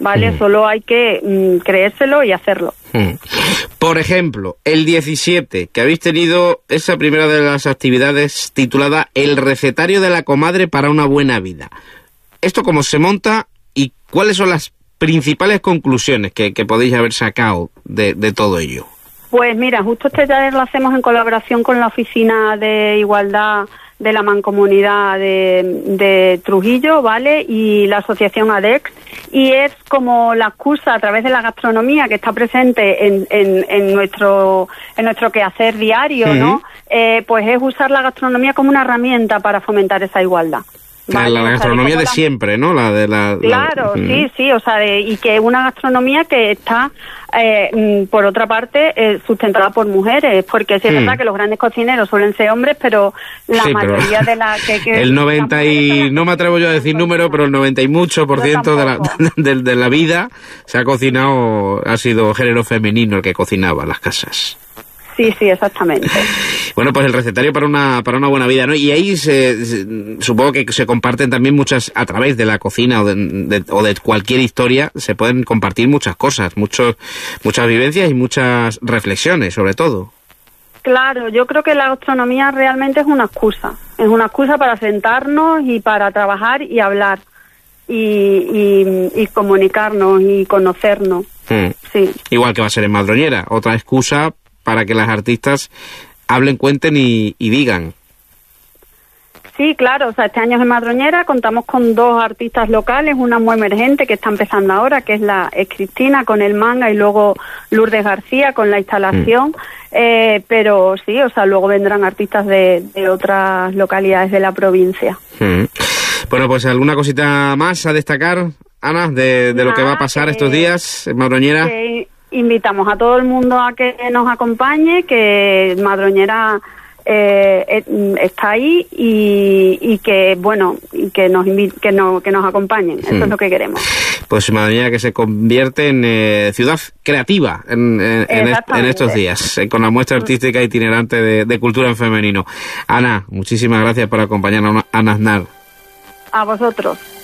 ¿vale? Solo hay que creérselo y hacerlo. Por ejemplo, el 17, que habéis tenido esa primera de las actividades titulada El recetario de la comadre para una buena vida. ¿Esto cómo se monta y cuáles son las principales conclusiones que podéis haber sacado de todo ello? Pues mira, justo este taller lo hacemos en colaboración con la Oficina de Igualdad de la Mancomunidad de Trujillo, ¿vale? Y la Asociación ADEX, y es como la excusa a través de la gastronomía que está presente en nuestro quehacer diario, ¿no? Pues es usar la gastronomía como una herramienta para fomentar esa igualdad. ¿Vale? La gastronomía de siempre, ¿no? Claro, sí, o sea, y que es una gastronomía que está, por otra parte, sustentada por mujeres, porque sí es verdad que los grandes cocineros suelen ser hombres, pero la mayoría de la que el 90 y no me atrevo yo a decir número, pero el 90 y mucho por ciento de la vida se ha cocinado, ha sido género femenino el que cocinaba en las casas. Sí, exactamente. Bueno, pues el recetario para una buena vida, ¿no? Y ahí supongo que se comparten también muchas, a través de la cocina o de cualquier historia, se pueden compartir muchas cosas, muchas vivencias y muchas reflexiones, sobre todo. Claro, yo creo que la gastronomía realmente es una excusa para sentarnos y para trabajar y hablar y comunicarnos y conocernos. Sí. Igual que va a ser en Madroñera, otra excusa para que las artistas hablen, cuenten y digan. Sí, claro, o sea, este año en Madroñera contamos con 2 artistas locales, una muy emergente que está empezando ahora, que es Cristina con el manga, y luego Lourdes García con la instalación, pero sí, o sea, luego vendrán artistas de otras localidades de la provincia. Bueno, pues alguna cosita más a destacar, Ana, de lo que va a pasar estos días en Madroñera. Invitamos a todo el mundo a que nos acompañe, que Madroñera está ahí y que bueno, y que nos acompañen. Eso es lo que queremos. Pues Madroñera que se convierte en ciudad creativa en estos días, con la muestra artística itinerante de cultura en femenino. Ana, muchísimas gracias por acompañarnos a Aznar. A vosotros.